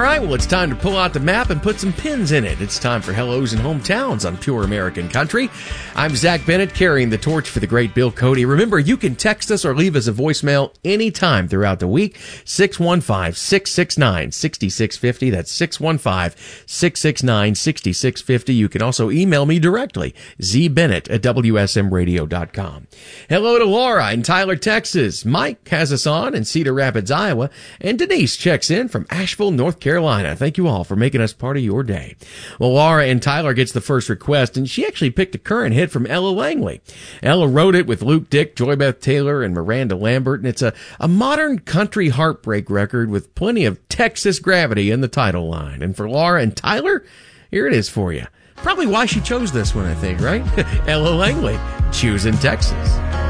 right, well, it's time to pull out the map and put some pins in it. It's time for Hellos and Hometowns on Pure American Country. I'm Zach Bennett, carrying the torch for the great Bill Cody. Remember, you can text us or leave us a voicemail anytime throughout the week. 615-669-6650. That's 615-669-6650. You can also email me directly, zbennett@wsmradio.com. Hello to Laura in Tyler, Texas. Mike has us on in Cedar Rapids, Iowa. And Denise checks in from Asheville, North Carolina. Thank you all for making us part of your day. Well, Laura in Tyler gets the first request, and she actually picked a current hit from Ella Langley. Ella wrote it with Luke Dick, Joy Beth Taylor, and Miranda Lambert, and it's a modern country heartbreak record with plenty of Texas gravity in the title line. And for Laura and Tyler, here it is for you. Probably why she chose this one, I think, right? Ella Langley, Choosing Texas.